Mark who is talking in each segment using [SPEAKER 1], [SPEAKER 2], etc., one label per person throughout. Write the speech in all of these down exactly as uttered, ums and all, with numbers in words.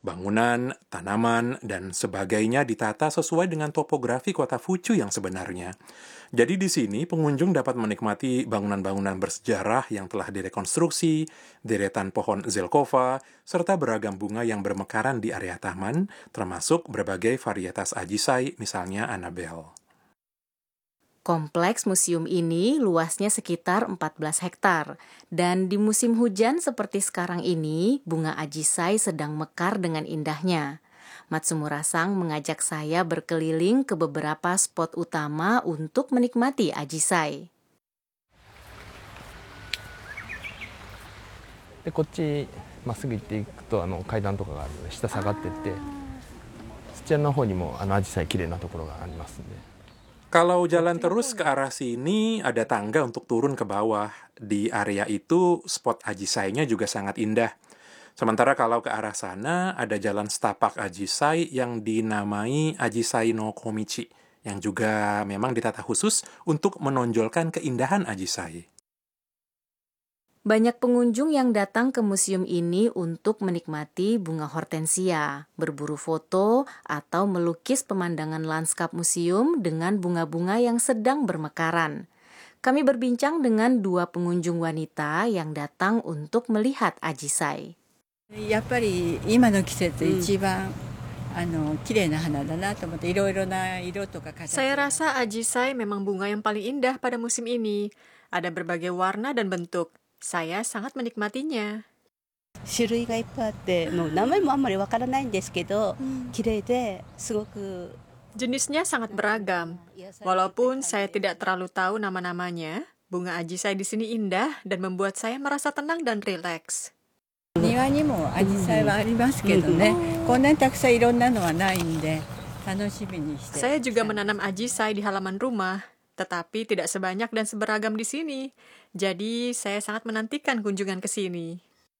[SPEAKER 1] Bangunan, tanaman, dan sebagainya ditata sesuai dengan topografi kota Fuchu yang sebenarnya. Jadi di sini pengunjung dapat menikmati bangunan-bangunan bersejarah yang telah direkonstruksi, deretan pohon zelkova, serta beragam bunga yang bermekaran di area taman, termasuk berbagai varietas ajisai, misalnya Annabelle.
[SPEAKER 2] Kompleks museum ini luasnya sekitar empat belas hektar, dan di musim hujan seperti sekarang ini, bunga ajisai sedang mekar dengan indahnya. Matsumura-san mengajak saya berkeliling ke beberapa spot utama untuk menikmati ajisai.
[SPEAKER 3] でこっちまっすぐ行っていくとあの階段とかがあるので下下がっていってそちらの方にもあの紫陽花綺麗なところがありますんで
[SPEAKER 1] Kalau jalan terus ke arah sini, ada tangga untuk turun ke bawah. Di area itu, spot ajisai-nya juga sangat indah. Sementara kalau ke arah sana, ada jalan setapak ajisai yang dinamai Ajisai no Komichi, yang juga memang ditata khusus untuk menonjolkan keindahan ajisai.
[SPEAKER 2] Banyak pengunjung yang datang ke museum ini untuk menikmati bunga hortensia, berburu foto, atau melukis pemandangan lanskap museum dengan bunga-bunga yang sedang bermekaran. Kami berbincang dengan dua pengunjung wanita yang datang untuk melihat ajisai.
[SPEAKER 4] やっぱり今の季節一番、あの綺麗な花だなと思っていろいろな色とか形。
[SPEAKER 5] Saya rasa ajisai memang bunga yang paling indah pada musim ini. Ada berbagai warna dan bentuk. Saya sangat menikmatinya.
[SPEAKER 6] 種類がいっぱいあって、もう名前もあんまりわからないんですけど、綺麗ですごく
[SPEAKER 5] Jenisnya sangat beragam. Walaupun saya tidak terlalu tahu nama-namanya, bunga ajisai di sini indah dan membuat saya merasa tenang dan rileks.
[SPEAKER 4] 庭にもアジサイはありますけどね、こんなにたくさんいろんなのはないんで楽しみにして。
[SPEAKER 5] Saya juga menanam ajisai di halaman rumah, tetapi tidak sebanyak dan seberagam di sini. Jadi, saya sangat menantikan kunjungan ke sini.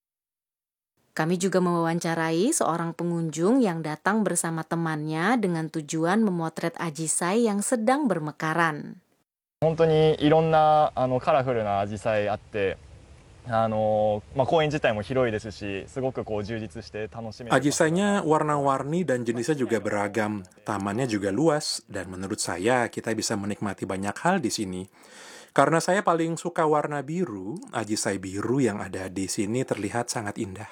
[SPEAKER 2] Kami juga mewawancarai seorang pengunjung yang datang bersama temannya dengan tujuan memotret ajisai yang sedang bermekaran.
[SPEAKER 7] 本当にいろんなあのカラフルなアジサイあって、あのまあ公園自体も広いですし、すごくこう充実して楽しめる。
[SPEAKER 1] Ajisainya warna-warni dan jenisnya juga beragam. Tamannya juga luas, dan menurut saya kita bisa menikmati banyak hal di sini. Karena saya paling suka warna biru, ajisai biru yang ada di sini terlihat sangat indah.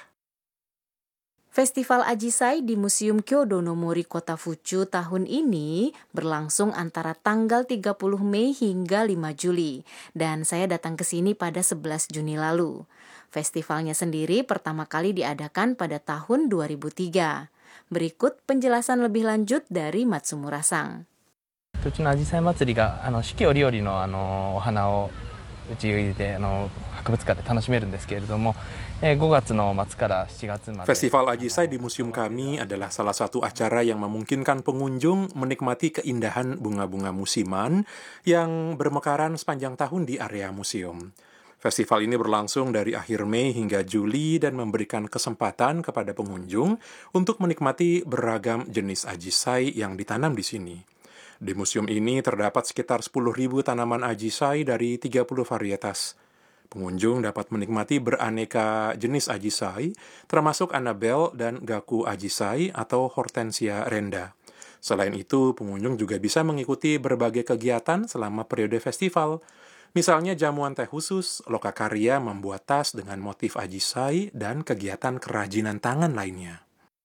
[SPEAKER 2] Festival Ajisai di Museum Kyodo no Mori Kota Fuchu tahun ini berlangsung antara tanggal tiga puluh Mei hingga lima Juli, dan saya datang ke sini pada sebelas Juni lalu. Festivalnya sendiri pertama kali diadakan pada tahun dua ribu tiga. Berikut penjelasan lebih lanjut dari Matsumura-san.
[SPEAKER 3] うちのアジサイ祭りがあの四季折々のあのお花をうちであの博物館で楽しめるんですけれども、えー、ごがつの末からしちがつまで
[SPEAKER 1] Festival Ajisai di museum kami adalah salah satu acara yang memungkinkan pengunjung menikmati keindahan bunga-bunga musiman yang bermekaran sepanjang tahun di area museum. Festival ini berlangsung dari akhir Mei hingga Juli dan memberikan kesempatan kepada pengunjung untuk menikmati beragam jenis ajisai yang ditanam di sini. Di museum ini terdapat sekitar sepuluh ribu tanaman ajisai dari tiga puluh varietas. Pengunjung dapat menikmati beraneka jenis ajisai, termasuk Annabelle dan Gaku ajisai atau Hortensia renda. Selain itu, pengunjung juga bisa mengikuti berbagai kegiatan selama periode festival. Misalnya jamuan teh khusus, lokakarya membuat tas dengan motif ajisai, dan kegiatan kerajinan tangan lainnya.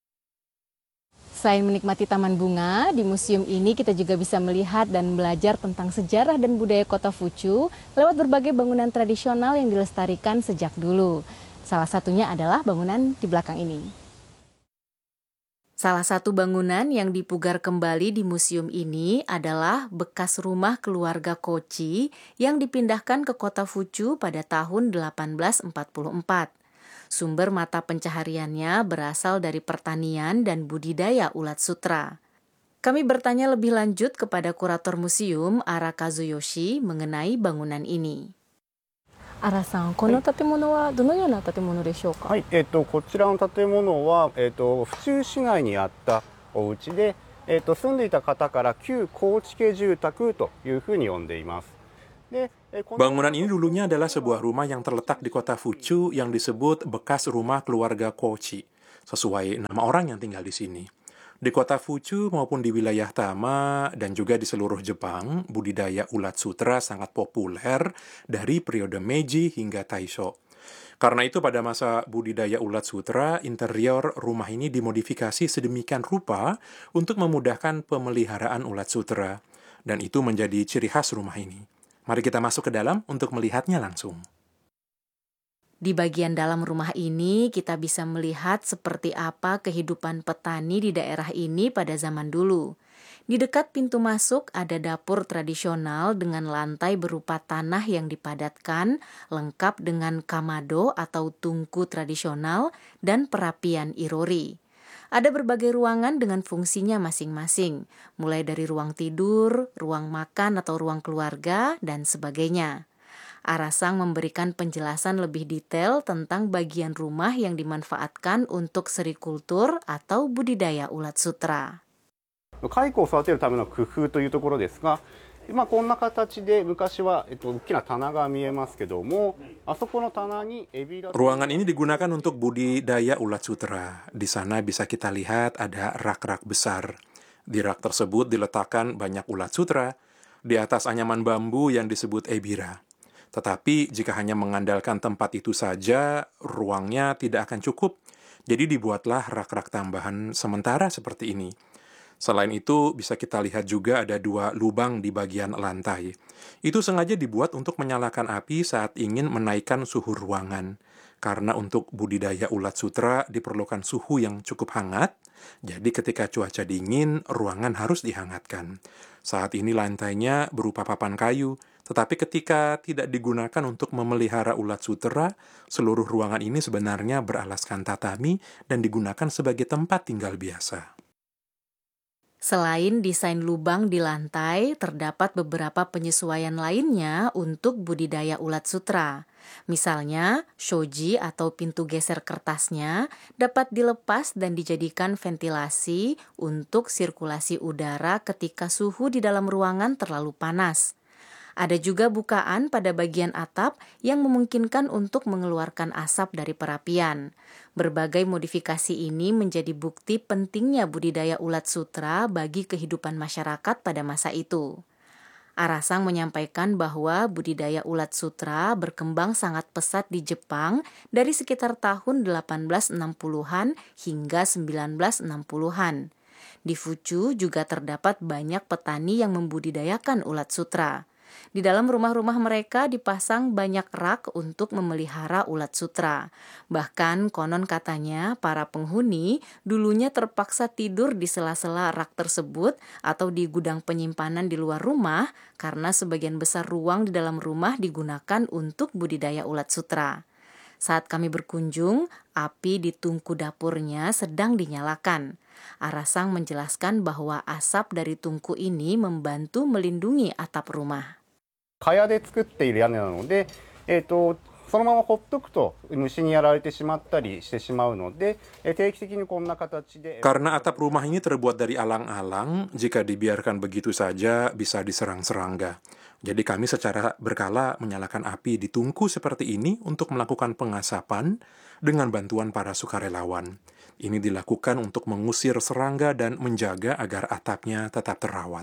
[SPEAKER 2] Selain menikmati taman bunga, di museum ini kita juga bisa melihat dan belajar tentang sejarah dan budaya kota Fuchu lewat berbagai bangunan tradisional yang dilestarikan sejak dulu. Salah satunya adalah bangunan di belakang ini. Salah satu bangunan yang dipugar kembali di museum ini adalah bekas rumah keluarga Kochi yang dipindahkan ke kota Fuchu pada tahun delapan belas empat puluh empat. Sumber mata pencahariannya berasal dari pertanian dan budidaya ulat sutra. Kami bertanya lebih lanjut kepada kurator museum, Ara Kazuyoshi, mengenai bangunan ini. Ara-san, この建物はどのような建物でしょうか?
[SPEAKER 8] はい、えっとこちらの建物はえっと府中市街にあったお家で、えっと住んでいた方から旧高知家住宅というふうに呼んでいます。
[SPEAKER 1] Bangunan ini dulunya adalah sebuah rumah yang terletak di kota Fuchu yang disebut bekas rumah keluarga Kochi. sesuai nama orang yang tinggal di sini. Di kota Fuchu maupun di wilayah Tama dan juga di seluruh Jepang, budidaya ulat sutra sangat populer dari periode Meiji hingga Taisho. Karena itu pada masa budidaya ulat sutra, interior rumah ini dimodifikasi sedemikian rupa untuk memudahkan pemeliharaan ulat sutra. Dan itu menjadi ciri khas rumah ini. Mari kita masuk ke dalam untuk melihatnya langsung.
[SPEAKER 2] Di bagian dalam rumah ini, kita bisa melihat seperti apa kehidupan petani di daerah ini pada zaman dulu. Di dekat pintu masuk ada dapur tradisional dengan lantai berupa tanah yang dipadatkan, lengkap dengan kamado atau tungku tradisional dan perapian irori. Ada berbagai ruangan dengan fungsinya masing-masing, mulai dari ruang tidur, ruang makan atau ruang keluarga, dan sebagainya. Arasang memberikan penjelasan lebih detail tentang bagian rumah yang dimanfaatkan untuk serikultur atau budidaya ulat sutra.
[SPEAKER 8] 蚕を育てるための工夫というところですが、まあ、こんな形で昔は、えっと、大きな棚が見えますけども、あそこの棚にエビラ。
[SPEAKER 1] Ruangan ini digunakan untuk budidaya ulat sutra. Di sana bisa kita lihat ada rak-rak besar. Di rak tersebut diletakkan banyak ulat sutra. Di atas anyaman bambu yang disebut ebira. Tetapi jika hanya mengandalkan tempat itu saja, ruangnya tidak akan cukup. Jadi dibuatlah rak-rak tambahan sementara seperti ini. Selain itu, bisa kita lihat juga ada dua lubang di bagian lantai. Itu sengaja dibuat untuk menyalakan api saat ingin menaikkan suhu ruangan. Karena untuk budidaya ulat sutra diperlukan suhu yang cukup hangat, jadi ketika cuaca dingin, ruangan harus dihangatkan. Saat ini lantainya berupa papan kayu, tetapi ketika tidak digunakan untuk memelihara ulat sutra, seluruh ruangan ini sebenarnya beralaskan tatami dan digunakan sebagai tempat tinggal biasa.
[SPEAKER 2] Selain desain lubang di lantai, terdapat beberapa penyesuaian lainnya untuk budidaya ulat sutra. Misalnya, shoji atau pintu geser kertasnya dapat dilepas dan dijadikan ventilasi untuk sirkulasi udara ketika suhu di dalam ruangan terlalu panas. Ada juga bukaan pada bagian atap yang memungkinkan untuk mengeluarkan asap dari perapian. Berbagai modifikasi ini menjadi bukti pentingnya budidaya ulat sutra bagi kehidupan masyarakat pada masa itu. Arasang menyampaikan bahwa budidaya ulat sutra berkembang sangat pesat di Jepang dari sekitar tahun delapan belas enam puluhan hingga sembilan belas enam puluhan. Di Fuchu juga terdapat banyak petani yang membudidayakan ulat sutra. Di dalam rumah-rumah mereka dipasang banyak rak untuk memelihara ulat sutra. Bahkan konon katanya para penghuni dulunya terpaksa tidur di sela-sela rak tersebut atau di gudang penyimpanan di luar rumah karena sebagian besar ruang di dalam rumah digunakan untuk budidaya ulat sutra. Saat kami berkunjung, api di tungku dapurnya sedang dinyalakan. Arasang menjelaskan bahwa asap dari tungku ini membantu melindungi atap rumah.
[SPEAKER 8] 蚊帳で作っている屋根なので、えーと、そのままほっとくと虫にやられてしまったりしてしまうので、えー定期的にこんな形で。
[SPEAKER 1] Karena atap rumah ini terbuat dari alang-alang, jika dibiarkan begitu saja bisa diserang serangga. Jadi kami secara berkala menyalakan api di tungku seperti ini untuk melakukan pengasapan dengan bantuan para sukarelawan. Ini dilakukan untuk mengusir serangga dan menjaga agar atapnya tetap terawat.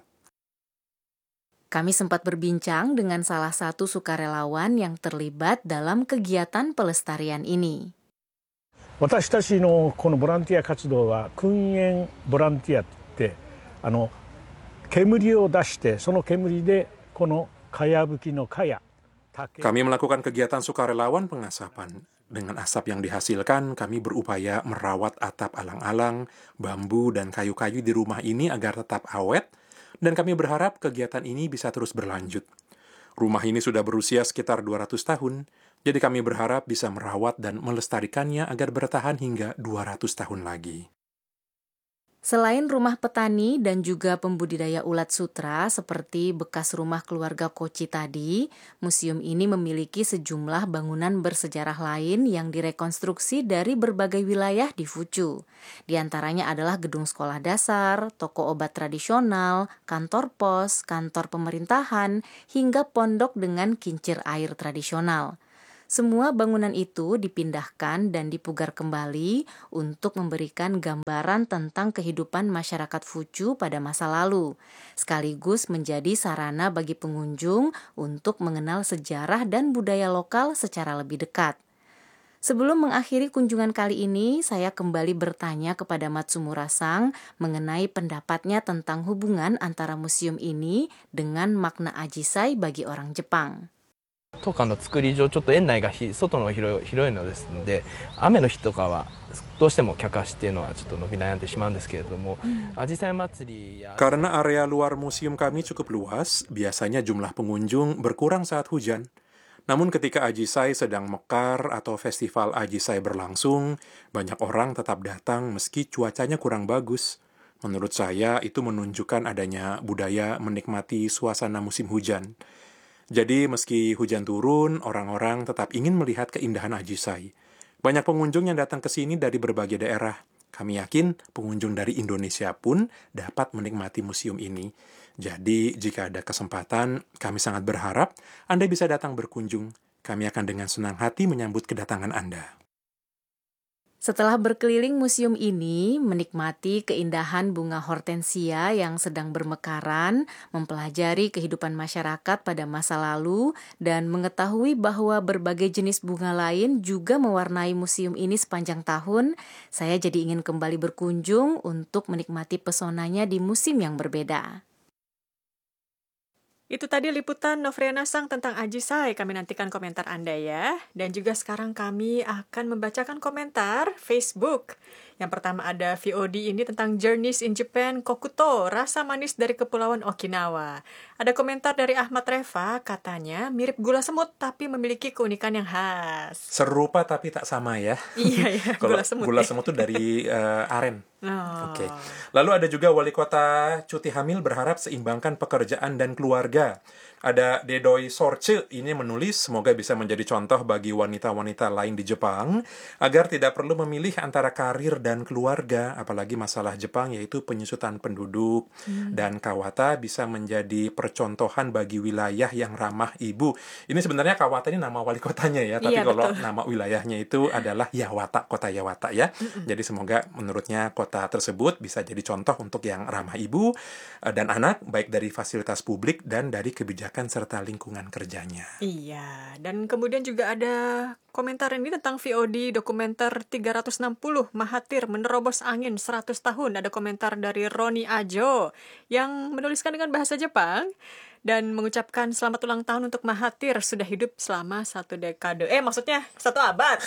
[SPEAKER 2] Kami sempat berbincang dengan salah satu sukarelawan yang terlibat dalam kegiatan pelestarian ini.
[SPEAKER 9] 私たちのこのボランティア活動は燻煙ボランティアってあの煙を出してその煙でこのかやぶきのかや
[SPEAKER 1] Kami melakukan kegiatan sukarelawan pengasapan. Dengan asap yang dihasilkan, kami berupaya merawat atap alang-alang, bambu, dan kayu-kayu di rumah ini agar tetap awet, dan kami berharap kegiatan ini bisa terus berlanjut. Rumah ini sudah berusia sekitar dua ratus tahun, jadi kami berharap bisa merawat dan melestarikannya agar bertahan hingga dua ratus tahun lagi.
[SPEAKER 2] Selain rumah petani dan juga pembudidaya ulat sutra seperti bekas rumah keluarga Kochi tadi, museum ini memiliki sejumlah bangunan bersejarah lain yang direkonstruksi dari berbagai wilayah di Fuchu. Di antaranya adalah gedung sekolah dasar, toko obat tradisional, kantor pos, kantor pemerintahan, hingga pondok dengan kincir air tradisional. Semua bangunan itu dipindahkan dan dipugar kembali untuk memberikan gambaran tentang kehidupan masyarakat Fuchu pada masa lalu, sekaligus menjadi sarana bagi pengunjung untuk mengenal sejarah dan budaya lokal secara lebih dekat. Sebelum mengakhiri kunjungan kali ini, saya kembali bertanya kepada Matsumura-san mengenai pendapatnya tentang hubungan antara museum ini dengan makna Ajisai bagi orang Jepang.
[SPEAKER 3] 当館の作り上ちょっと園内がひ外の広い広いのですので、雨の日とかはどうしても客足っていうのはちょっと伸び悩んでしまうんですけれども、アジサイ祭りや
[SPEAKER 1] Karena area luar museum kami cukup luas, biasanya jumlah pengunjung berkurang saat hujan. Namun ketika Ajisai sedang mekar atau festival Ajisai berlangsung, banyak orang tetap datang meski cuacanya kurang bagus. Menurut saya itu menunjukkan adanya budaya menikmati suasana musim hujan. Jadi meski hujan turun, orang-orang tetap ingin melihat keindahan Ajisai. Banyak pengunjung yang datang ke sini dari berbagai daerah. Kami yakin pengunjung dari Indonesia pun dapat menikmati museum ini. Jadi jika ada kesempatan, kami sangat berharap Anda bisa datang berkunjung. Kami akan dengan senang hati menyambut kedatangan Anda.
[SPEAKER 2] Setelah berkeliling museum ini, menikmati keindahan bunga hortensia yang sedang bermekaran, mempelajari kehidupan masyarakat pada masa lalu, dan mengetahui bahwa berbagai jenis bunga lain juga mewarnai museum ini sepanjang tahun, saya jadi ingin kembali berkunjung untuk menikmati pesonanya di musim yang berbeda.
[SPEAKER 5] Itu tadi liputan Novriana Sang tentang Ajisai. Kami nantikan komentar Anda ya. Dan juga sekarang kami akan membacakan komentar Facebook. Yang pertama ada V O D ini tentang Journeys in Japan Kokuto, rasa manis dari Kepulauan Okinawa. Ada komentar dari Ahmad Reva, katanya mirip gula semut tapi memiliki keunikan yang khas.
[SPEAKER 1] Serupa tapi tak sama ya.
[SPEAKER 5] Iya ya,
[SPEAKER 1] Kalau
[SPEAKER 5] gula semut.
[SPEAKER 1] gula
[SPEAKER 5] ya.
[SPEAKER 1] semut itu dari uh, aren.
[SPEAKER 5] Oh.
[SPEAKER 1] Oke. Lalu ada juga wali kota cuti hamil berharap seimbangkan pekerjaan dan keluarga. Ada Dedoi Sorce ini menulis semoga bisa menjadi contoh bagi wanita-wanita lain di Jepang agar tidak perlu memilih antara karir dan keluarga, apalagi masalah Jepang yaitu penyusutan penduduk. Hmm. Dan Kawata bisa menjadi percontohan bagi wilayah yang ramah ibu. Ini sebenarnya Kawata ini nama wali kotanya ya, tapi
[SPEAKER 5] iya,
[SPEAKER 1] kalau
[SPEAKER 5] betul.
[SPEAKER 1] nama wilayahnya itu adalah Yawata, kota Yawata ya. Mm-mm. Jadi semoga menurutnya kota tersebut bisa jadi contoh untuk yang ramah ibu dan anak, baik dari fasilitas publik dan dari kebijakan serta lingkungan kerjanya.
[SPEAKER 5] Iya, dan kemudian juga ada komentar ini tentang V O D dokumenter tiga ratus enam puluh Mahathir menerobos angin seratus tahun. Ada komentar dari Roni Ajo yang menuliskan dengan bahasa Jepang dan mengucapkan selamat ulang tahun untuk Mahathir, sudah hidup selama satu dekade. Eh, maksudnya satu abad.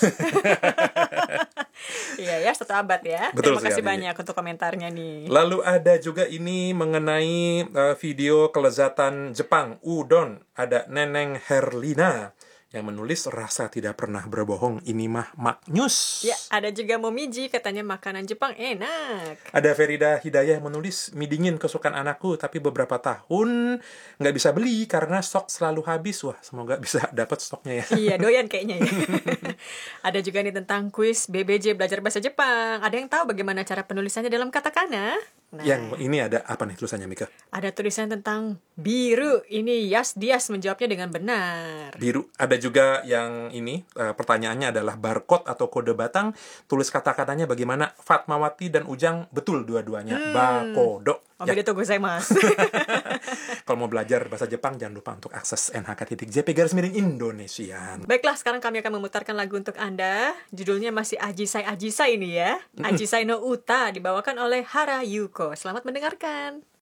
[SPEAKER 5] Iya ya, satu abad ya.
[SPEAKER 1] Betul
[SPEAKER 5] Terima kasih
[SPEAKER 1] sekali.
[SPEAKER 5] banyak untuk komentarnya nih.
[SPEAKER 1] Lalu ada juga ini mengenai uh, video kelezatan Jepang, udon. Ada Neneng Herlina yang menulis rasa tidak pernah berbohong, ini mah maknyus.
[SPEAKER 5] Ya, ada juga Momiji, katanya makanan Jepang enak.
[SPEAKER 1] Ada Ferida Hidayah yang menulis mie dingin kesukaan anakku, tapi beberapa tahun nggak bisa beli karena stok selalu habis. Wah, semoga bisa dapat stoknya ya.
[SPEAKER 5] Iya, doyan kayaknya ya. Ada juga nih tentang kuis B B J belajar bahasa Jepang. Ada yang tahu bagaimana cara penulisannya dalam katakana? Nah,
[SPEAKER 1] Yang ini ada apa nih tulisannya, Mika?
[SPEAKER 5] ada tulisan tentang biru. Ini Yas Dias menjawabnya dengan benar.
[SPEAKER 1] Biru. Ada juga yang ini, uh, pertanyaannya adalah barcode atau kode batang. Tulis kata-katanya bagaimana? Fatmawati dan Ujang betul dua-duanya.
[SPEAKER 5] Hmm.
[SPEAKER 1] Bakodo. Ya.
[SPEAKER 5] Omedetou gozaimasu.
[SPEAKER 1] Kalau mau belajar bahasa Jepang, jangan lupa untuk akses N H K titik J P garis miring Indonesian.
[SPEAKER 5] Baiklah, sekarang kami akan memutarkan lagu untuk Anda. Judulnya masih Ajisai Ajisai ini ya. Ajisai no Uta dibawakan oleh Hara Yuko. Selamat mendengarkan.